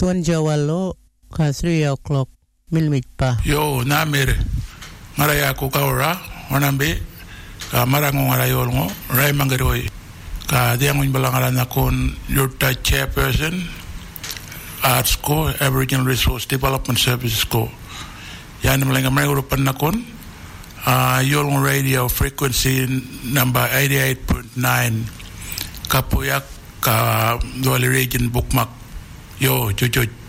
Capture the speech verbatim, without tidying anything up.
tuan jawalo ka three o'clock milmit pa. Yo na mere maraya ko kaura onambe ka marango ngarayolngo ray mangeroi ka diangun balangaran akon yurta chairperson arts ko Aboriginal Resource Development Services ko yan malinga mayurupan nakon uh, yolngo radio frequency number eighty-eight point nine kapuyak ka Duali region bookmark yo jujut